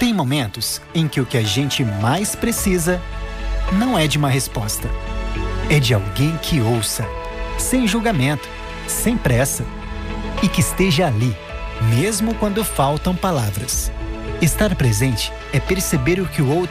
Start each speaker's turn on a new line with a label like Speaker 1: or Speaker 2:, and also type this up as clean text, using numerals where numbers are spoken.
Speaker 1: Tem momentos em que o que a gente mais precisa não é de uma resposta. É de alguém que ouça, sem julgamento, sem pressa, e que esteja ali, mesmo quando faltam palavras. Estar presente é perceber o que o outro